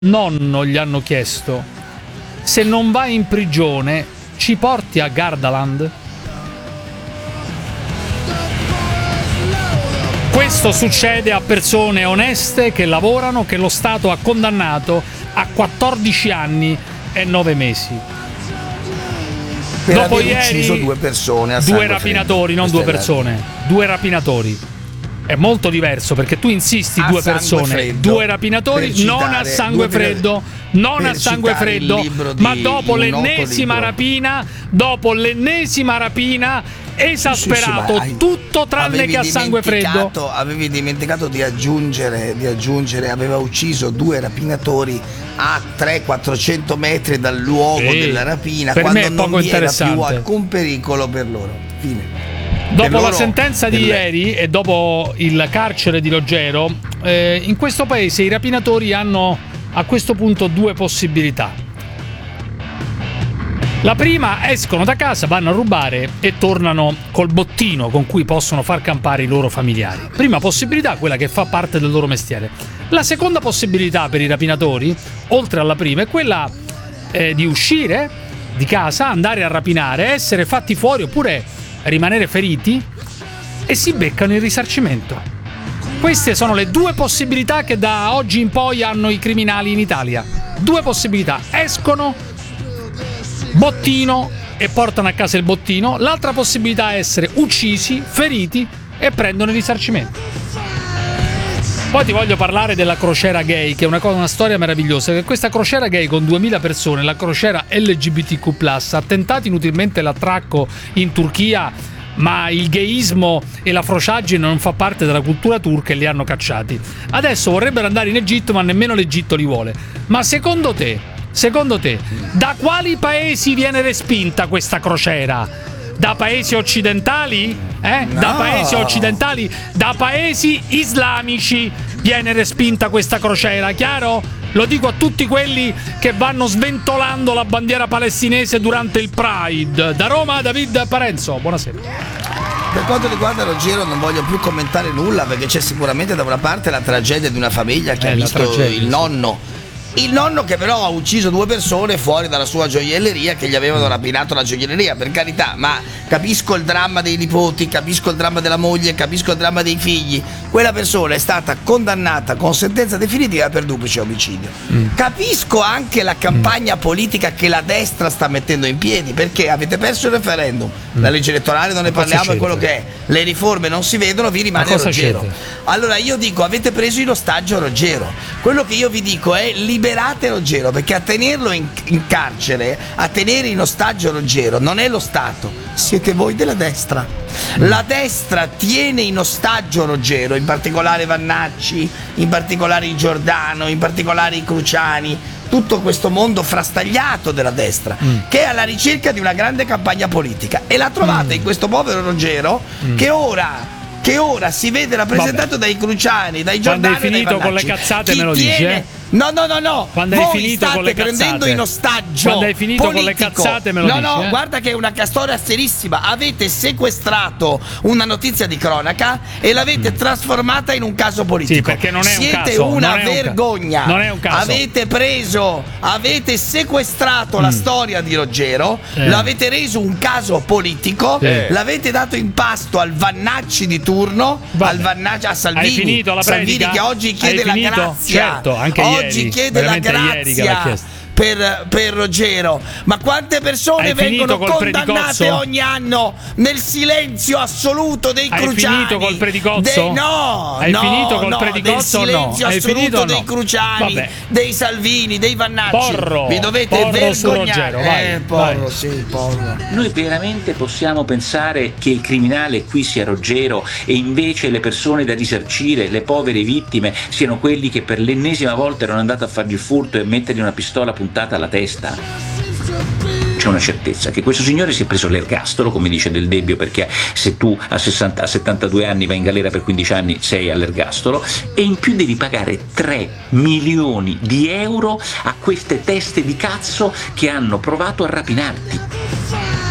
nonno gli hanno chiesto: se non vai in prigione ci porti a Gardaland? Questo succede a persone oneste che lavorano, che lo Stato ha condannato a 14 anni e 9 mesi. Per Dopo aver ieri ucciso due persone, due rapinatori, non due persone, due rapinatori. È molto diverso, perché tu insisti due persone, due rapinatori, non a sangue freddo, non a sangue freddo, ma dopo l'ennesima rapina, esasperato, sì, tutto tranne che a sangue freddo. Avevi dimenticato di aggiungere, aveva ucciso due rapinatori a 300-400 metri dal luogo della rapina, per quando me è poco non vi era interessante. più alcun pericolo per loro. Fine. Dopo la sentenza di ieri e dopo il carcere di Roggero, in questo paese i rapinatori hanno a questo punto due possibilità. La prima: escono da casa, vanno a rubare e tornano col bottino con cui possono far campare i loro familiari. Prima possibilità, quella che fa parte del loro mestiere. La seconda possibilità per i rapinatori, oltre alla prima, è quella di uscire di casa, andare a rapinare, essere fatti fuori oppure rimanere feriti, e si beccano il risarcimento. Queste sono le due possibilità che da oggi in poi hanno i criminali in Italia. Due possibilità: escono, bottino e portano a casa il bottino. L'altra possibilità è essere uccisi, feriti e prendono il risarcimento. Poi ti voglio parlare della crociera gay, che è una storia meravigliosa. Che questa crociera gay con 2000 persone, la crociera LGBTQ+, ha tentato inutilmente l'attracco in Turchia, ma il gayismo e la frociaggine non fa parte della cultura turca e li hanno cacciati. Adesso vorrebbero andare in Egitto, ma nemmeno l'Egitto li vuole. Ma secondo te, da quali paesi viene respinta questa crociera? Da paesi occidentali? No. Da paesi occidentali? Da paesi islamici viene respinta questa crociera, chiaro? Lo dico a tutti quelli che vanno sventolando la bandiera palestinese durante il Pride. Da Roma, David Parenzo, buonasera. Per quanto riguarda Roggero non voglio più commentare nulla, perché c'è sicuramente da una parte la tragedia di una famiglia che ha visto il nonno che però ha ucciso due persone fuori dalla sua gioielleria, che gli avevano rapinato la gioielleria, per carità, ma capisco il dramma dei nipoti, capisco il dramma della moglie, capisco il dramma dei figli. Quella persona è stata condannata con sentenza definitiva per duplice omicidio. Capisco anche la campagna politica che la destra sta mettendo in piedi, perché avete perso il referendum, la legge elettorale non ne parliamo, è quello che è, le riforme non si vedono, vi rimane Roggero. Allora io dico, avete preso in ostaggio Roggero. Quello che io vi dico è: liberate Roggero, perché a tenerlo in carcere, a tenere in ostaggio Roggero non è lo Stato, siete voi della destra. La destra tiene in ostaggio Roggero, in particolare Vannacci, in particolare i Giordano, in particolare i Cruciani, tutto questo mondo frastagliato della destra che è alla ricerca di una grande campagna politica, e la trovate in questo povero Roggero che ora si vede rappresentato dai Cruciani, dai Giordani, quando hai finito con le cazzate me lo dici, No. Quando voi hai finito state con le prendendo cazzate, in ostaggio quando hai finito politico. con le cazzate me lo dici. No, guarda che è una storia serissima. Avete sequestrato una notizia di cronaca e l'avete trasformata in un caso politico. Sì, perché non è un Siete caso. una vergogna. Non è un caso. Avete sequestrato la storia di Roggero, l'avete reso un caso politico, l'avete dato in pasto al Vannacci di turno, a Salvini. Hai finito la predica? Salvini che oggi chiede la grazia. Certo, anche oggi chiede la grazia per Roggero. Ma quante persone vengono condannate ogni anno nel silenzio assoluto dei Cruciani? Hai finito col Predicozzo? Hai finito col Predicozzo o no? Nel silenzio assoluto dei Cruciani, dei Salvini, dei Vannacci. Vi dovete vergognare. Porro. Noi veramente possiamo pensare che il criminale qui sia Roggero e invece le persone da risarcire, le povere vittime, siano quelli che per l'ennesima volta erano andati a fargli il furto e mettergli una pistola puntata alla testa? C'è una certezza che questo signore si è preso l'ergastolo, come dice Del Debbio, perché se tu a 72 anni vai in galera per 15 anni sei all'ergastolo, e in più devi pagare 3 milioni di euro a queste teste di cazzo che hanno provato a rapinarti.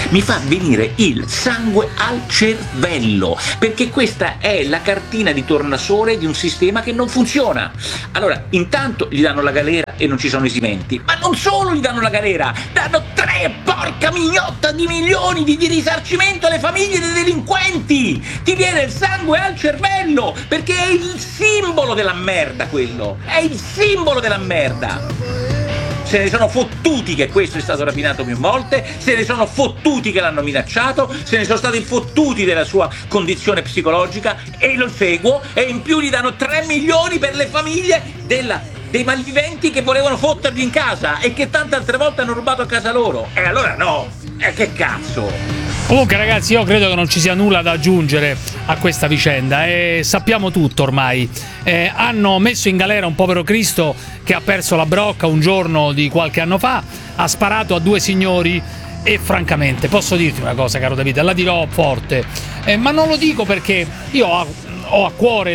mi fa venire il sangue al cervello, perché questa è la cartina di tornasole di un sistema che non funziona. Allora, intanto gli danno la galera e non ci sono esimenti, ma non solo gli danno la galera, danno 3 porca mignotta di milioni di risarcimento alle famiglie dei delinquenti. Ti viene il sangue al cervello, perché è il simbolo della merda quello, è il simbolo della merda. Se ne sono fottuti che questo è stato rapinato più volte, se ne sono fottuti che l'hanno minacciato, se ne sono stati fottuti della sua condizione psicologica, e lo seguo, e in più gli danno 3 milioni per le famiglie dei malviventi che volevano fotterli in casa e che tante altre volte hanno rubato a casa loro. E allora no, che cazzo? Comunque ragazzi, io credo che non ci sia nulla da aggiungere a questa vicenda e sappiamo tutto ormai. Hanno messo in galera un povero Cristo che ha perso la brocca un giorno di qualche anno fa, ha sparato a 2 signori e francamente posso dirti una cosa, caro Davide, la dirò forte, ma non lo dico perché io ho a cuore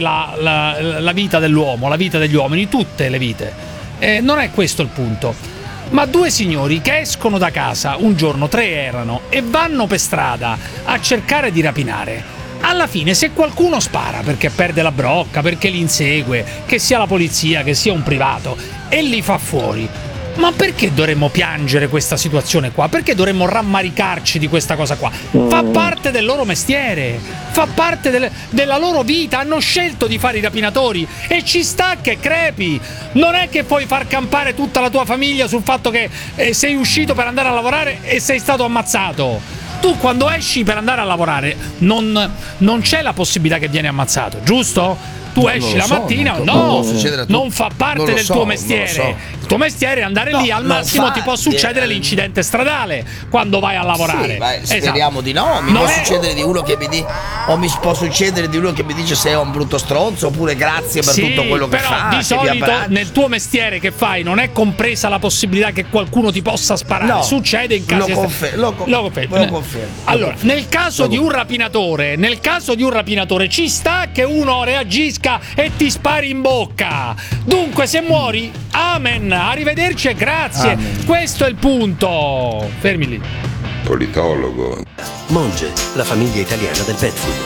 la vita dell'uomo, la vita degli uomini, tutte le vite, non è questo il punto. Ma 2 signori che escono da casa, un giorno 3 erano, e vanno per strada a cercare di rapinare. Alla fine, se qualcuno spara perché perde la brocca, perché li insegue, che sia la polizia, che sia un privato, e li fa fuori, ma perché dovremmo piangere questa situazione qua? Perché dovremmo rammaricarci di questa cosa qua? Fa parte del loro mestiere, fa parte della loro vita, hanno scelto di fare i rapinatori e ci sta che crepi. Non è che puoi far campare tutta la tua famiglia sul fatto che sei uscito per andare a lavorare e sei stato ammazzato. Tu quando esci per andare a lavorare non c'è la possibilità che vieni ammazzato, giusto? Tu esci la mattina, non fa parte del tuo mestiere. Il tuo mestiere è andare lì, al massimo ti può succedere l'incidente stradale quando vai a lavorare. Sì, speriamo di no. Mi può succedere di uno che mi dice, o mi può succedere di uno che mi dice sei un brutto stronzo, oppure grazie per tutto quello che fa. Però di solito nel tuo mestiere che fai non è compresa la possibilità che qualcuno ti possa sparare. No, succede in casi lo confermo. Allora, nel caso di un rapinatore, ci sta che uno reagisca e ti spari in bocca. Dunque, se muori, amen, arrivederci e grazie. Amen. Questo è il punto. Fermi lì. Politologo. Monge, la famiglia italiana del pet food,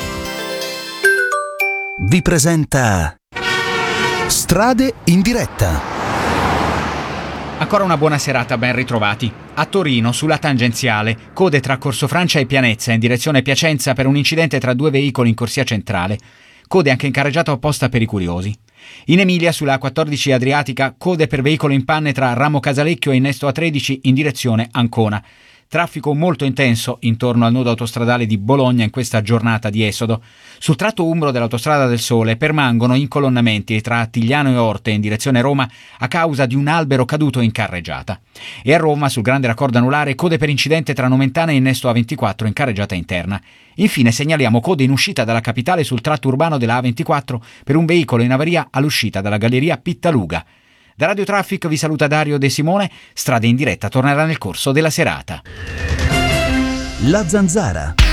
vi presenta Strade in diretta. Ancora una buona serata, ben ritrovati. A Torino, sulla tangenziale, code tra Corso Francia e Pianezza in direzione Piacenza per un incidente tra 2 veicoli in corsia centrale. Code anche in carreggiata opposta per i curiosi. In Emilia, sulla A14 Adriatica, code per veicolo in panne tra Ramo Casalecchio e Innesto A13 in direzione Ancona. Traffico molto intenso intorno al nodo autostradale di Bologna in questa giornata di esodo. Sul tratto umbro dell'Autostrada del Sole permangono incolonnamenti tra Attigliano e Orte in direzione Roma a causa di un albero caduto in carreggiata. E a Roma, sul grande raccordo anulare, code per incidente tra Nomentana e Innesto A24 in carreggiata interna. Infine segnaliamo code in uscita dalla capitale sul tratto urbano della A24 per un veicolo in avaria all'uscita dalla galleria Pittaluga. Da Radio Traffic vi saluta Dario De Simone. Strade in diretta tornerà nel corso della serata. La Zanzara.